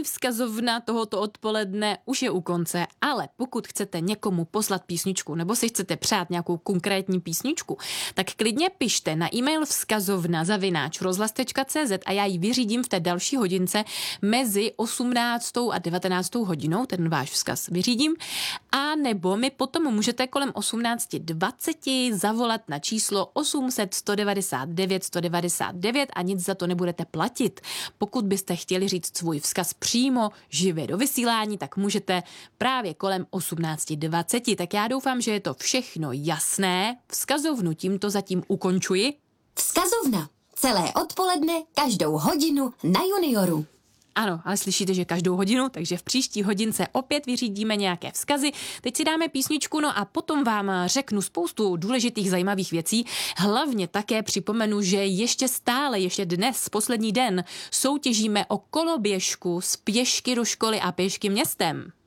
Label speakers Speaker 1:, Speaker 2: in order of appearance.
Speaker 1: První vzkazovna tohoto odpoledne už je u konce, ale pokud chcete někomu poslat písničku nebo si chcete přát nějakou konkrétní písničku, tak klidně pište na e-mail vzkazovna@rozhlas.cz a já ji vyřídím v té další hodince mezi 18. a 19. hodinou, ten váš vzkaz vyřídím, a nebo mi potom můžete kolem 18:20 zavolat na číslo 800 199 199 a nic za to nebudete platit. Pokud byste chtěli říct svůj vzkaz přímo živě do vysílání, tak můžete právě kolem 18:20. Tak já doufám, že je to všechno jasné. Vzkazovnu tímto zatím ukončuji.
Speaker 2: Vzkazovna. Celé odpoledne, každou hodinu na Junioru.
Speaker 1: Ano, ale slyšíte, že každou hodinu, takže v příští hodince opět vyřídíme nějaké vzkazy. Teď si dáme písničku, no a potom vám řeknu spoustu důležitých zajímavých věcí. Hlavně také připomenu, že ještě dnes, poslední den, soutěžíme o koloběžku z pěšky do školy a pěšky městem.